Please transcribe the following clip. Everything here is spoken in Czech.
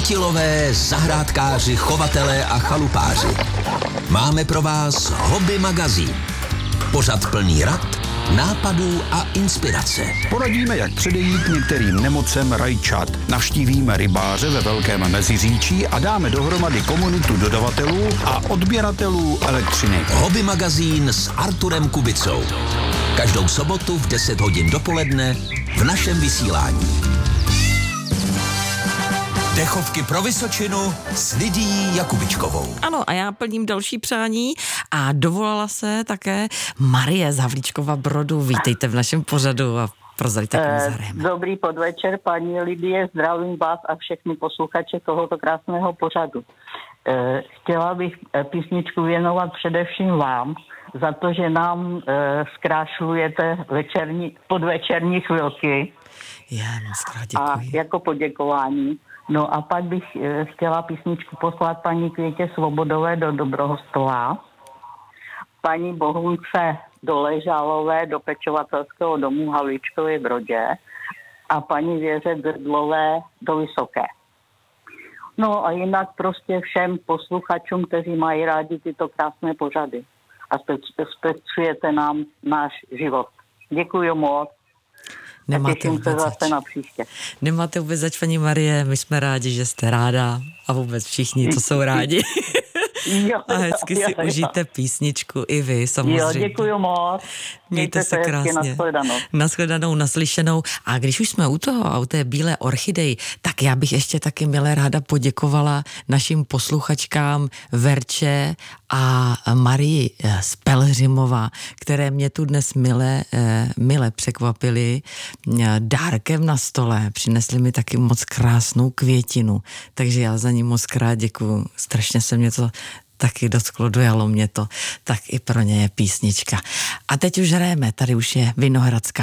Kutilové, zahrádkáři, chovatelé a chalupáři. Máme pro vás Hobby magazín. Pořad plný rad, nápadů a inspirace. Poradíme, jak předejít některým nemocem rajčat. Navštívíme rybáře ve Velkém Meziříčí a dáme dohromady komunitu dodavatelů a odběratelů elektřiny. Hobby magazín s Arturem Kubicou. Každou sobotu v 10 hodin dopoledne v našem vysílání. Dechovky pro Vysočinu s Lidií Jakubičkovou. Ano, a já plním další přání a dovolala se také Marie z Havlíčkova Brodu. Vítejte v našem pořadu a prozraďte, komu zahrajeme. Dobrý podvečer, paní Lidie, zdravím vás a všechny posluchače tohoto krásného pořadu. Chtěla bych písničku věnovat především vám, za to, že nám zkrášlujete podvečerní chvilky. Já moc krát děkuji. A jako poděkování. No a pak bych chtěla písničku poslat paní Květě Svobodové do Dobrohostova, paní Bohunce Doležálové do pečovatelského domu v Havlíčkově Brodě a paní Věře Drdlové do Vysoké. No a jinak prostě všem posluchačům, kteří mají rádi tyto krásné pořady a zpestřujete nám náš život. Děkuji moc. Nemáte vůbec zase na příště. Nemáte vůbec zač, paní Marie, my jsme rádi, že jste ráda a vůbec všichni, co jsou rádi. A hezky si užijte písničku i vy, samozřejmě. Jo, děkuji moc. Mějte se krásně. Nashledanou, naslyšenou. A když už jsme u toho a u té bílé orchideji, tak já bych ještě taky milé ráda poděkovala našim posluchačkám Verče a Marii z Pelhřimova, které mě tu dnes mile překvapily dárkem na stole. Přinesli mi taky moc krásnou květinu, takže já za ní moc krát děkuju. Strašně se mě to taky dotklo, dojalo mě to, tak i pro ně je písnička. A teď už hrajeme, tady už je Vinohradská